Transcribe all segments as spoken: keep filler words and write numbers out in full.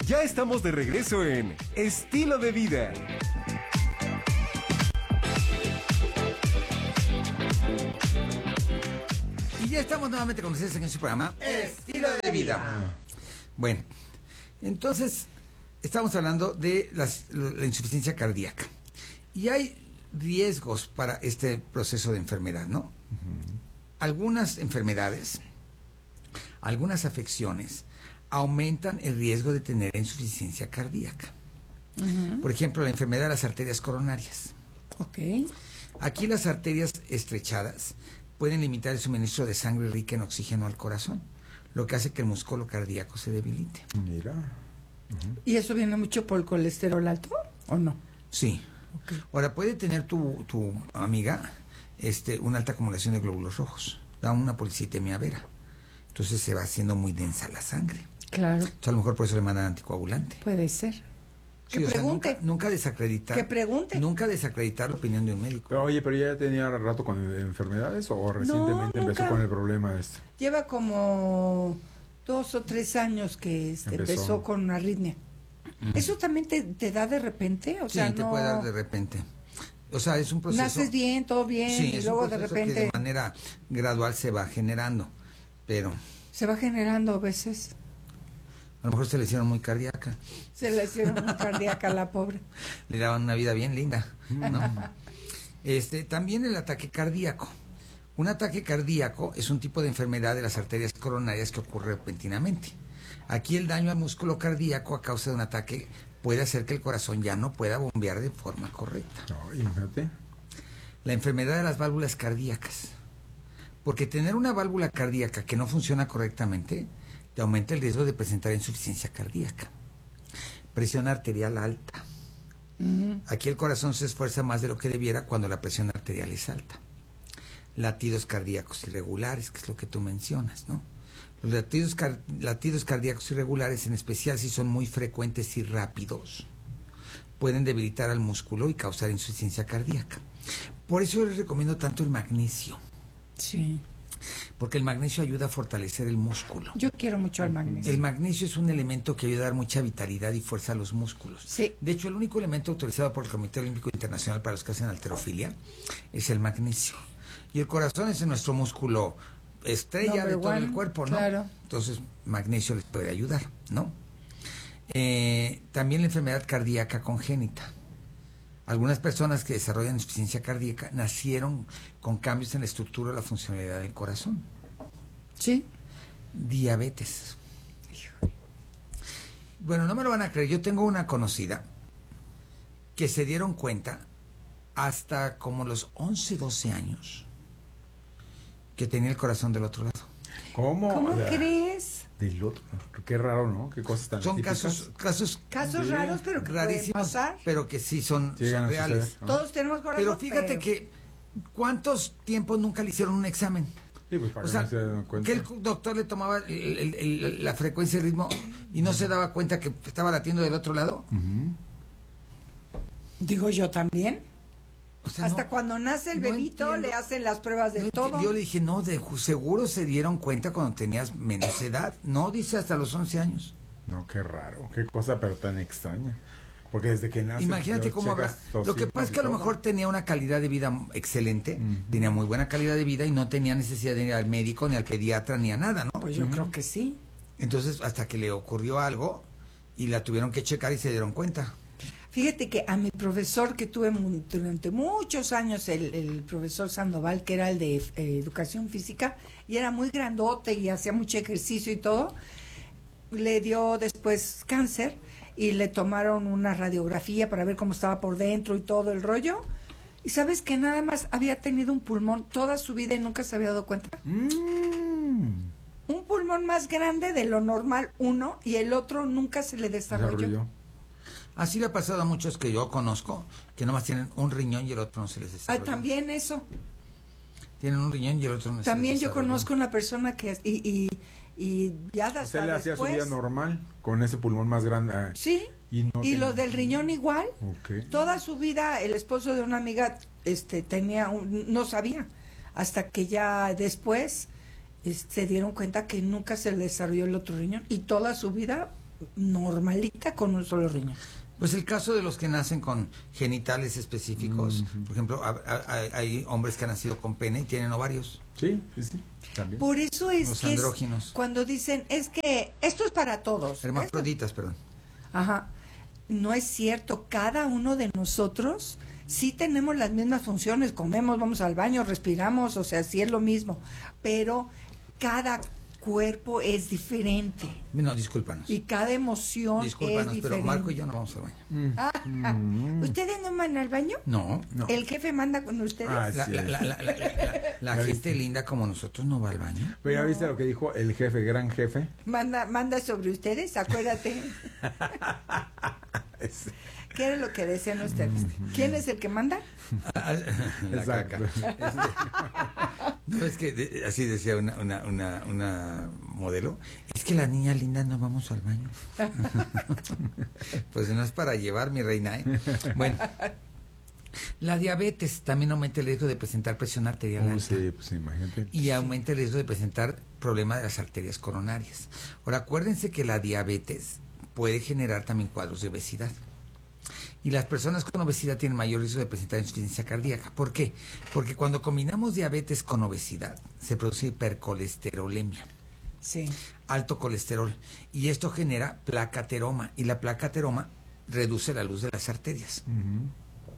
Ya estamos de regreso en Estilo de Vida. Y ya estamos nuevamente con ustedes en este programa Estilo de Vida. Bueno, entonces estamos hablando de las, la insuficiencia cardíaca. Y hay riesgos para este proceso de enfermedad, ¿no? Uh-huh. Algunas enfermedades, algunas afecciones aumentan el riesgo de tener insuficiencia cardíaca. Uh-huh. Por ejemplo, la enfermedad de las arterias coronarias. Ok. Aquí las arterias estrechadas pueden limitar el suministro de sangre rica en oxígeno al corazón, lo que hace que el músculo cardíaco se debilite. Mira. Uh-huh. ¿Y eso viene mucho por el colesterol alto o no? Sí. Okay. Ahora, puede tener tu, tu amiga este, una alta acumulación de glóbulos rojos, da una policitemia vera. Entonces se va haciendo muy densa la sangre. Claro. Entonces, a lo mejor por eso le mandan anticoagulante. Puede ser. Sí, que o pregunte. Sea, nunca, nunca desacreditar. Que pregunte. Nunca desacreditar la opinión de un médico. Pero, oye, pero ya tenía rato con enfermedades o recientemente no, empezó con el problema este. Lleva como dos o tres años que este, empezó. empezó con una arritmia. Mm. ¿Eso también te, te da de repente? O sí, sea, te no... puede dar de repente. O sea, es un proceso... Naces bien, todo bien, sí, y luego de repente... que de manera gradual se va generando, pero... Se va generando a veces. A lo mejor se le hicieron muy cardíaca. Se le hicieron muy cardíaca a la pobre. Le daban una vida bien linda, ¿no? este, también el ataque cardíaco. Un ataque cardíaco es un tipo de enfermedad de las arterias coronarias que ocurre repentinamente. Aquí el daño al músculo cardíaco a causa de un ataque puede hacer que el corazón ya no pueda bombear de forma correcta. No, imagínate. La enfermedad de las válvulas cardíacas. Porque tener una válvula cardíaca que no funciona correctamente te aumenta el riesgo de presentar insuficiencia cardíaca. Presión arterial alta. Uh-huh. Aquí el corazón se esfuerza más de lo que debiera cuando la presión arterial es alta. Latidos cardíacos irregulares, que es lo que tú mencionas, ¿no? Los latidos, car latidos cardíacos irregulares, en especial si son muy frecuentes y rápidos, pueden debilitar al músculo y causar insuficiencia cardíaca. Por eso yo les recomiendo tanto el magnesio. Sí. Porque el magnesio ayuda a fortalecer el músculo. Yo quiero mucho el magnesio. El magnesio es un elemento que ayuda a dar mucha vitalidad y fuerza a los músculos. Sí. De hecho, el único elemento autorizado por el Comité Olímpico Internacional para los que hacen halterofilia es el magnesio. Y el corazón es nuestro músculo estrella Number de todo one, el cuerpo, ¿no? Claro. Entonces, magnesio les puede ayudar, ¿no? Eh, también la enfermedad cardíaca congénita. Algunas personas que desarrollan insuficiencia cardíaca nacieron con cambios en la estructura o la funcionalidad del corazón. Sí. Diabetes. Bueno, no me lo van a creer. Yo tengo una conocida que se dieron cuenta hasta como los once, doce años que tenía el corazón del otro lado. ¿Cómo? ¿Cómo o sea, crees? Del otro. Qué raro, ¿no? Qué cosas tan Son típicas. casos casos Casos sí, raros, pero que pueden pasar. pero que sí son, Llegan son a reales. suceder, ¿no? Todos tenemos corazón. Pero fíjate pero... que ¿cuántos tiempos nunca le hicieron un examen? Sí, pues para O sea, que no se den cuenta. que el doctor le tomaba el, el, el, la frecuencia y el ritmo y no se daba cuenta que estaba latiendo del otro lado. Uh-huh. Digo yo también. O sea, Hasta no, cuando nace el no bebito entiendo. le hacen las pruebas de no todo. Yo le dije, no, de, seguro se dieron cuenta cuando tenías menos edad. No, dice hasta los once años. No, qué raro. Qué cosa pero tan extraña. Porque desde que nace... Imagínate cómo habrá... Lo que pasa es que a lo mejor tenía una calidad de vida excelente, uh-huh. tenía muy buena calidad de vida y no tenía necesidad de ir al médico, ni al pediatra, ni a nada, ¿no? Pues yo uh-huh. creo que sí. Entonces, hasta que le ocurrió algo y la tuvieron que checar y se dieron cuenta. Fíjate que a mi profesor que tuve durante muchos años, el, el profesor Sandoval, que era el de eh, educación física, y era muy grandote y hacía mucho ejercicio y todo, le dio después cáncer y le tomaron una radiografía para ver cómo estaba por dentro y todo el rollo. Y sabes que nada más había tenido un pulmón toda su vida y nunca se había dado cuenta. Mm. Un pulmón más grande de lo normal, uno, y el otro nunca se le desarrolló. Desarrolló. Así le ha pasado a muchos que yo conozco, que nomás tienen un riñón y el otro no se les Ah, desarrolla. también eso. Tienen un riñón y el otro no se les También yo desarrolla. conozco una persona que... Y, y, y ya hasta Usted le hacía después, su vida normal con ese pulmón más grande. eh, Sí, y, no y tenía- lo del riñón igual. Ok. Toda su vida el esposo de una amiga este tenía un, no sabía, hasta que ya después este, se dieron cuenta que nunca se le desarrolló el otro riñón y toda su vida normalita con un solo riñón. Pues el caso de los que nacen con genitales específicos, mm-hmm. por ejemplo, hay, hay hombres que han nacido con pene y tienen ovarios. Sí, sí, sí. También. Por eso es los que andróginos. Es, cuando dicen, es que esto es para todos. Hermafroditas, perdón. Ajá. No es cierto, cada uno de nosotros sí tenemos las mismas funciones, comemos, vamos al baño, respiramos, o sea, sí es lo mismo, pero cada cuerpo es diferente. No, discúlpanos. Y cada emoción discúlpanos, es diferente. Pero Marco y yo no vamos al baño. Mm. Ah, mm. ¿Ustedes no van al baño? No, no. ¿El jefe manda con ustedes? Ah, la la, la, la, la, la, la gente linda como nosotros no va al baño. Pero ya no. viste lo que dijo el jefe, gran jefe. Manda, manda sobre ustedes, acuérdate. es... ¿Qué era lo que decían ustedes? ¿Quién es el que manda? La caca. No, es que de, así decía una, una, una, una modelo, es que la niña linda no vamos al baño. Pues no es para llevar, mi reina, ¿eh? Bueno, la diabetes también aumenta el riesgo de presentar presión arterial oh, alta. Sí, pues imagínate. Y aumenta el riesgo de presentar problemas de las arterias coronarias. Ahora, acuérdense que la diabetes puede generar también cuadros de obesidad. Y las personas con obesidad tienen mayor riesgo de presentar insuficiencia cardíaca. ¿Por qué? Porque cuando combinamos diabetes con obesidad, se produce hipercolesterolemia. Sí. Alto colesterol. Y esto genera placateroma. Y la placateroma reduce la luz de las arterias. Uh-huh.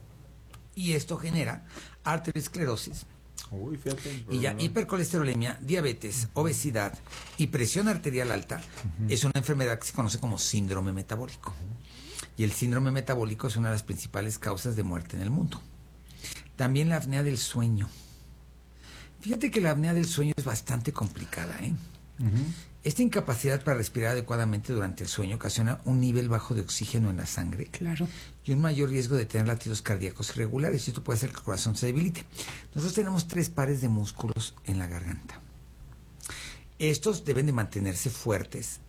Y esto genera arteriosclerosis. Uy, fíjate. Y ya, hipercolesterolemia, diabetes, obesidad y presión arterial alta uh-huh. es una enfermedad que se conoce como síndrome metabólico. Y el síndrome metabólico es una de las principales causas de muerte en el mundo. También la apnea del sueño. Fíjate que la apnea del sueño es bastante complicada, ¿eh? Uh-huh. Esta incapacidad para respirar adecuadamente durante el sueño ocasiona un nivel bajo de oxígeno en la sangre. Claro. Y un mayor riesgo de tener latidos cardíacos irregulares. Y esto puede hacer que el corazón se debilite. Nosotros tenemos tres pares de músculos en la garganta. Estos deben de mantenerse fuertes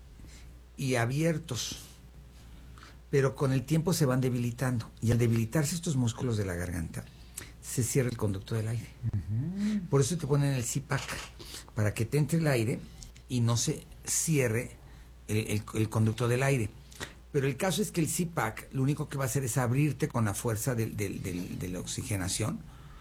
y abiertos, pero con el tiempo se van debilitando. Y al debilitarse estos músculos de la garganta, se cierra el conducto del aire. Uh-huh. Por eso te ponen el C PAC, para que te entre el aire y no se cierre el, el, el conducto del aire. Pero el caso es que el C PAC lo único que va a hacer es abrirte con la fuerza del, del, del, de la oxigenación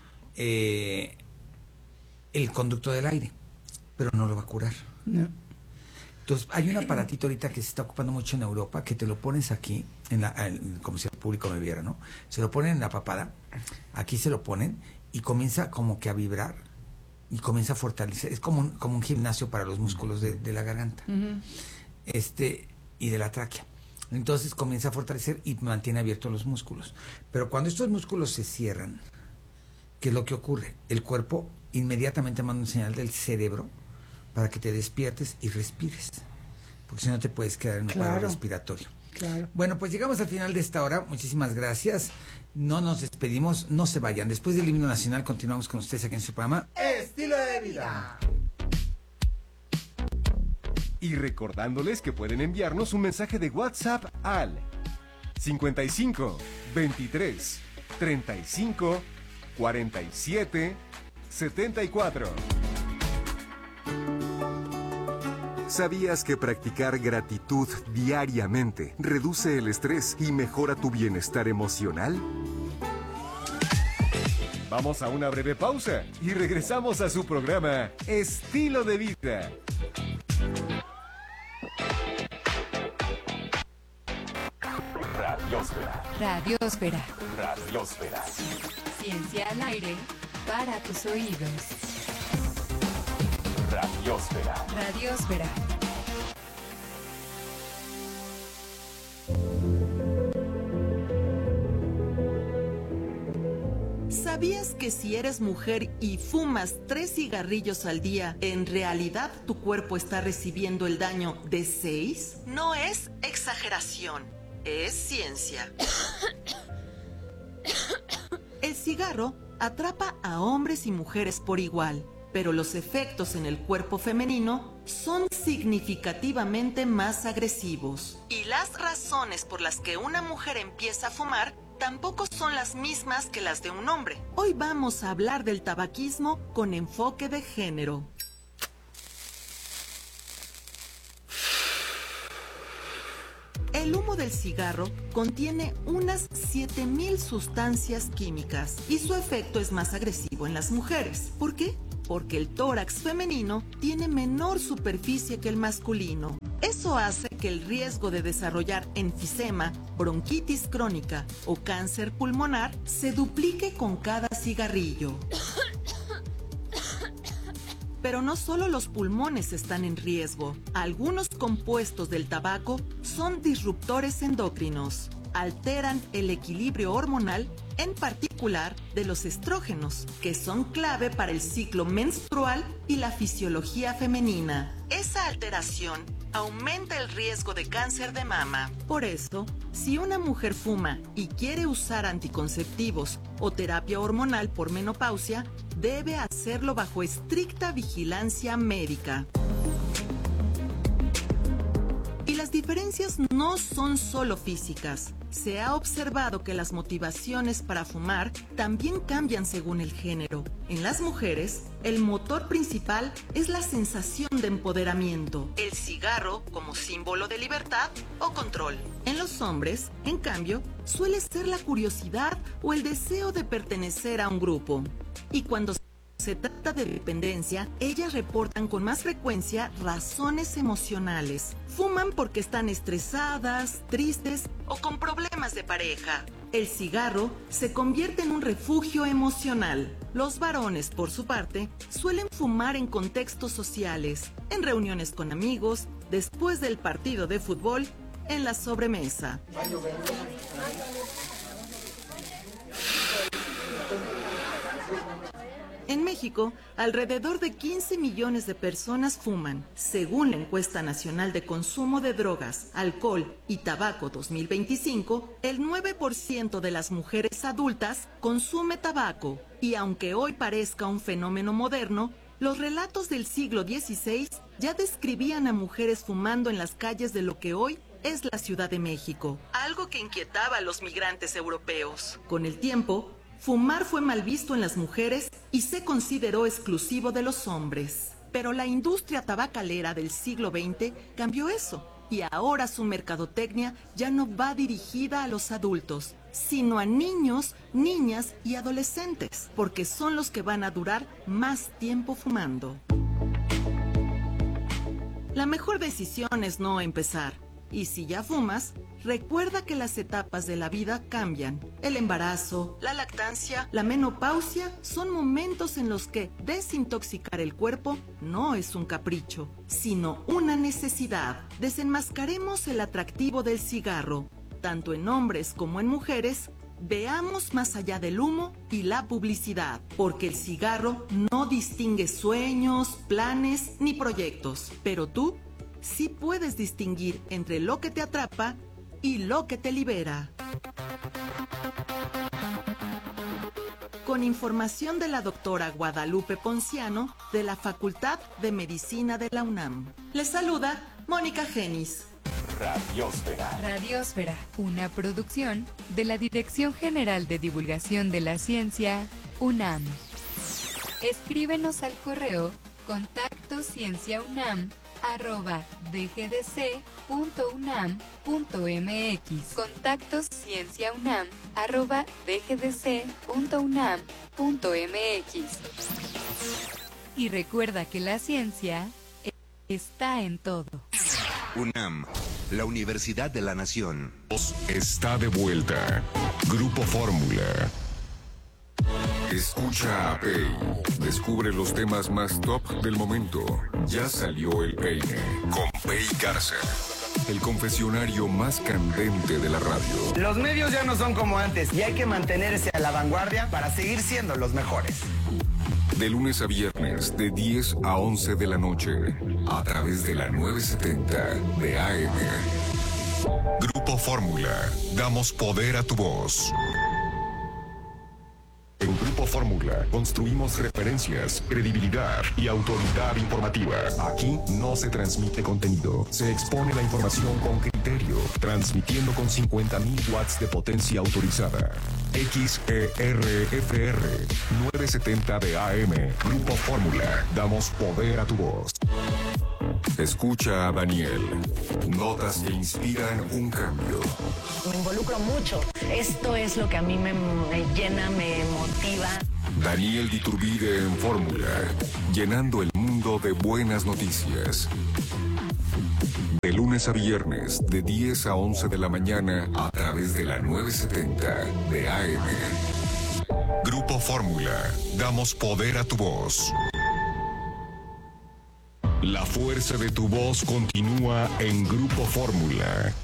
eh, el conducto del aire, pero no lo va a curar. No. Entonces, hay un aparatito ahorita que se está ocupando mucho en Europa, que te lo pones aquí, en la, en, como si el público me viera, ¿no? Se lo ponen en la papada, aquí se lo ponen, y comienza como que a vibrar, y comienza a fortalecer. Es como un, como un gimnasio para los músculos de, de la garganta, uh-huh. este y de la tráquea. Entonces comienza a fortalecer y mantiene abiertos los músculos. Pero cuando estos músculos se cierran, ¿qué es lo que ocurre? El cuerpo inmediatamente manda una señal del cerebro para que te despiertes y respires, porque si no te puedes quedar en un claro, paro respiratorio. Claro. Bueno, pues llegamos al final de esta hora. Muchísimas gracias. No nos despedimos, no se vayan. Después del himno nacional continuamos con ustedes aquí en su programa Estilo de Vida. Y recordándoles que pueden enviarnos un mensaje de WhatsApp al cincuenta y cinco, veintitrés, treinta y cinco, cuarenta y siete, setenta y cuatro. ¿Sabías que practicar gratitud diariamente reduce el estrés y mejora tu bienestar emocional? Vamos a una breve pausa y regresamos a su programa Estilo de Vida. Radiósfera. Radiósfera. Radiósfera. Ciencia al aire para tus oídos. Radiósfera. Radiósfera. ¿Sabías que si eres mujer y fumas tres cigarrillos al día, en realidad tu cuerpo está recibiendo el daño de seis? No es exageración, es ciencia. El cigarro atrapa a hombres y mujeres por igual, pero los efectos en el cuerpo femenino son significativamente más agresivos. Y las razones por las que una mujer empieza a fumar tampoco son las mismas que las de un hombre. Hoy vamos a hablar del tabaquismo con enfoque de género. El humo del cigarro contiene unas siete mil sustancias químicas y su efecto es más agresivo en las mujeres. ¿Por qué? Porque el tórax femenino tiene menor superficie que el masculino. Eso hace que el riesgo de desarrollar enfisema, bronquitis crónica o cáncer pulmonar se duplique con cada cigarrillo. Pero no solo los pulmones están en riesgo. Algunos compuestos del tabaco son disruptores endocrinos. Alteran el equilibrio hormonal, en particular de los estrógenos, que son clave para el ciclo menstrual y la fisiología femenina. Esa alteración aumenta el riesgo de cáncer de mama. Por eso, si una mujer fuma y quiere usar anticonceptivos o terapia hormonal por menopausia, debe hacerlo bajo estricta vigilancia médica. Y las diferencias no son solo físicas. Se ha observado que las motivaciones para fumar también cambian según el género. En las mujeres, el motor principal es la sensación de empoderamiento, el cigarro como símbolo de libertad o control. En los hombres, en cambio, suele ser la curiosidad o el deseo de pertenecer a un grupo. Y cuando se trata de dependencia, ellas reportan con más frecuencia razones emocionales. Fuman porque están estresadas, tristes o con problemas de pareja. El cigarro se convierte en un refugio emocional. Los varones, por su parte, suelen fumar en contextos sociales, en reuniones con amigos, después del partido de fútbol, en la sobremesa. En México, alrededor de quince millones de personas fuman. Según la Encuesta Nacional de Consumo de Drogas, Alcohol y Tabaco dos mil veinticinco, el nueve por ciento de las mujeres adultas consume tabaco. Y aunque hoy parezca un fenómeno moderno, los relatos del siglo dieciséis ya describían a mujeres fumando en las calles de lo que hoy es la Ciudad de México, algo que inquietaba a los migrantes europeos. Con el tiempo, fumar fue mal visto en las mujeres y se consideró exclusivo de los hombres. Pero la industria tabacalera del siglo veinte cambió eso, y ahora su mercadotecnia ya no va dirigida a los adultos, sino a niños, niñas y adolescentes, porque son los que van a durar más tiempo fumando. La mejor decisión es no empezar. Y si ya fumas, recuerda que las etapas de la vida cambian. El embarazo, la lactancia, la menopausia son momentos en los que desintoxicar el cuerpo no es un capricho, sino una necesidad. Desenmascaremos el atractivo del cigarro, tanto en hombres como en mujeres. Veamos más allá del humo y la publicidad, porque el cigarro no distingue sueños, planes ni proyectos, pero tú sí puedes distinguir entre lo que te atrapa y lo que te libera. Con información de la doctora Guadalupe Ponciano, de la Facultad de Medicina de la UNAM. Les saluda Mónica Genis. Radiósfera. Radiósfera, una producción de la Dirección General de Divulgación de la Ciencia, UNAM. Escríbenos al correo contacto cienciaunam arroba dgdc.unam.mx. Contactos cienciaunam arroba dgdc.unam.mx. Y recuerda que la ciencia está en todo. UNAM, la Universidad de la Nación. Está de vuelta. Grupo Fórmula. Escucha a Pei. Descubre los temas más top del momento. Ya salió el peine. Con Pei Garza. El confesionario más candente de la radio. Los medios ya no son como antes y hay que mantenerse a la vanguardia para seguir siendo los mejores. De lunes a viernes, de diez a once de la noche, a través de la novecientos setenta de A M. Grupo Fórmula. Damos poder a tu voz. En Grupo Fórmula construimos referencias, credibilidad y autoridad informativa. Aquí no se transmite contenido, se expone la información con criterio, transmitiendo con cincuenta mil watts de potencia autorizada. X E R F R novecientos setenta de A M. Grupo Fórmula. Damos poder a tu voz. Escucha a Daniel. Notas que inspiran un cambio. Me involucro mucho. Esto es lo que a mí me, me llena, me motiva. Daniel de Iturbide en Fórmula, llenando el mundo de buenas noticias. De lunes a viernes, de diez a once de la mañana, a través de la novecientos setenta de A M. Grupo Fórmula, damos poder a tu voz. La fuerza de tu voz continúa en Grupo Fórmula.